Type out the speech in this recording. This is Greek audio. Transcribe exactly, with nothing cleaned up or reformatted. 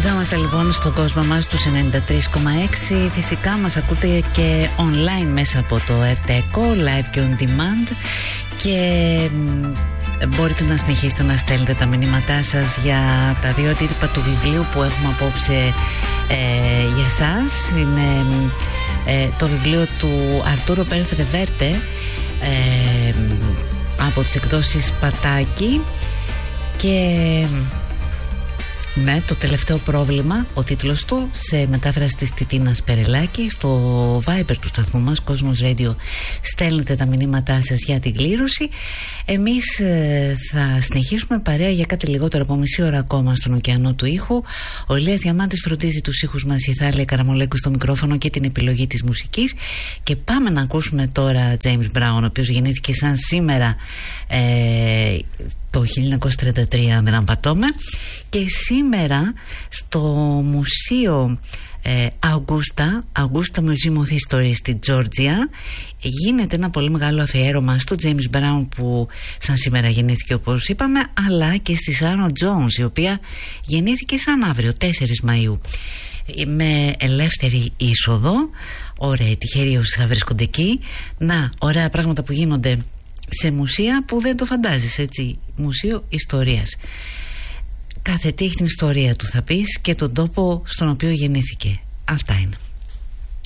Εδώ είμαστε λοιπόν στον κόσμο μας στους ενενήντα τρία κόμμα έξι. Φυσικά μας ακούτε και online μέσα από το Ερτέκο, live και on demand. Και μπορείτε να συνεχίσετε να στέλνετε τα μηνύματά σας για τα δύο αντίτυπα του βιβλίου που έχουμε απόψε ε, για σας. Είναι ε, το βιβλίο του Αρτούρο Πέρθ Ρεβέρτε ε, από τις εκδόσεις Πατάκη. Και ναι, το τελευταίο πρόβλημα, ο τίτλος του, σε μετάφραση της Τιτίνας Περελάκη. Στο Viber του σταθμού μας, Κόσμος Radio, στέλνετε τα μηνύματά σας για την κλήρωση. Εμείς ε, θα συνεχίσουμε παρέα για κάτι λιγότερο από μισή ώρα ακόμα στον ωκεανό του ήχου. Ο Ηλίας Διαμάντης φροντίζει τους ήχους μας, η Θάλια Καραμολέκου στο μικρόφωνο και την επιλογή της μουσικής. Και πάμε να ακούσουμε τώρα James Brown, ο οποίος γεννήθηκε σαν σήμερα ε, το χίλια εννιακόσια τριάντα τρία, αν δεν απατώμε, και σήμερα στο Μουσείο ε, Augusta, Augusta Museum of History στη Τζόρτζια, γίνεται ένα πολύ μεγάλο αφιέρωμα στο James Brown που σαν σήμερα γεννήθηκε, όπως είπαμε, αλλά και στη Sharon Jones, η οποία γεννήθηκε σαν αύριο, τέσσερις Μαΐου, με ελεύθερη είσοδο. Ωραία, τυχεροί όσοι θα βρίσκονται εκεί. Να, ωραία πράγματα που γίνονται σε μουσεία που δεν το φαντάζεσαι, έτσι. Μουσείο Ιστορίας. Κάθε τι έχει την ιστορία του, θα πεις, και τον τόπο στον οποίο γεννήθηκε. Αυτά είναι.